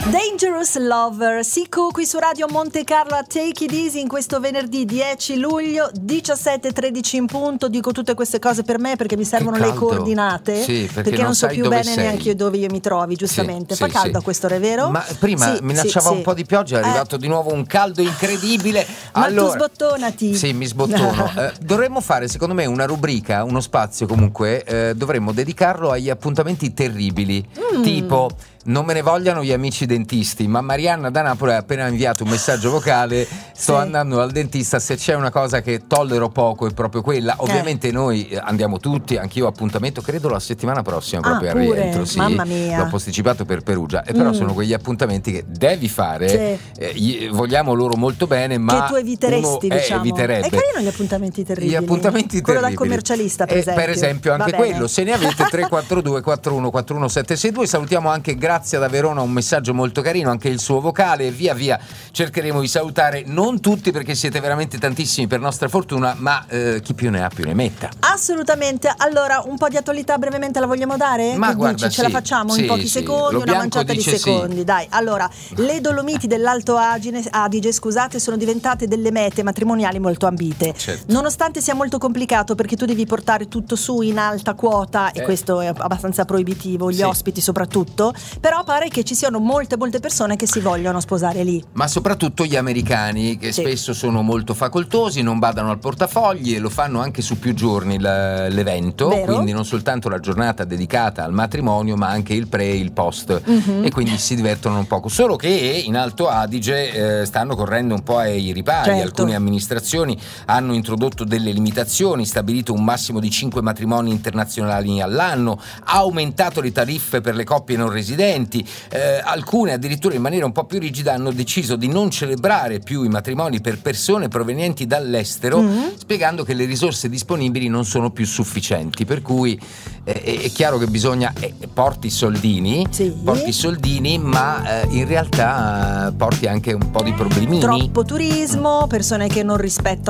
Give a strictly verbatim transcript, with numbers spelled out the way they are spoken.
Dangerous Lover, Siku qui su Radio Monte Carlo a Take It Easy in questo venerdì dieci luglio, diciassette e tredici in punto. Dico tutte queste cose per me perché mi servono le coordinate, sì, perché, perché non, non so più bene sei. neanche io dove io mi trovi, giustamente. Sì, Fa sì, caldo sì. a quest'ora, è vero? Ma prima sì, minacciava sì, un sì. po' di pioggia, è arrivato eh. di nuovo un caldo incredibile. Ma allora, tu sbottonati. Sì, mi sbottono. eh, dovremmo fare, secondo me, una rubrica, uno spazio comunque, eh, dovremmo dedicarlo agli appuntamenti terribili, mm. tipo non me ne vogliano gli amici dentisti, ma Marianna da Napoli ha appena inviato un messaggio vocale: sto sì. andando al dentista, se c'è una cosa che tollero poco è proprio quella. Ovviamente eh. noi andiamo tutti, anch'io ho appuntamento, credo la settimana prossima proprio ah, al pure. rientro, sì, Mamma mia. l'ho posticipato per Perugia, e però mm. sono quegli appuntamenti che devi fare, sì. eh, gli, vogliamo loro molto bene, ma che tu eviteresti, uno, diciamo. Eh, eviterebbe. È carino gli appuntamenti terribili. Gli appuntamenti quello terribili. da commercialista, per eh, esempio. Per esempio anche quello, se ne avete tre quattro due quattro uno quattro uno sette sei due. Salutiamo anche Grazia da Verona, un messaggio molto carino, anche il suo vocale, e via via cercheremo di salutare non tutti perché siete veramente tantissimi per nostra fortuna, ma eh, chi più ne ha più ne metta. Assolutamente. Allora, un po' di attualità brevemente la vogliamo dare? Ma che guarda, dici? Ce sì, la facciamo sì, in pochi sì. secondi, Lo una Bianco manciata di dice secondi, sì. dai. Allora, le Dolomiti dell'Alto Adige, Adige, scusate, sono diventate delle mete matrimoniali molto ambite. Certo. Nonostante sia molto complicato perché tu devi portare tutto su in alta quota eh. e questo è abbastanza proibitivo, gli sì. ospiti soprattutto, però pare che ci siano molte molte persone che si vogliono sposare lì. Ma soprattutto gli americani, che sì. spesso sono molto facoltosi, non badano al portafogli e lo fanno anche su più giorni l'evento, Vero? Quindi non soltanto la giornata dedicata al matrimonio, ma anche il pre e il post, mm-hmm. e quindi si divertono un poco. Solo che in Alto Adige eh, stanno correndo un po' ai ripari, certo. Alcune amministrazioni hanno introdotto delle limitazioni, stabilito un massimo di cinque matrimoni internazionali all'anno, ha aumentato le tariffe per le coppie non residenti, eh, alcune addirittura in maniera un po' più rigida hanno deciso di non celebrare più i matrimoni per persone provenienti dall'estero, mm-hmm. spiegando che le risorse disponibili non sono più sufficienti, per cui eh, è chiaro che bisogna eh, porti soldini, sì. porti soldini, ma eh, in realtà eh, porti anche un po' di problemini. Troppo turismo, persone che non rispettano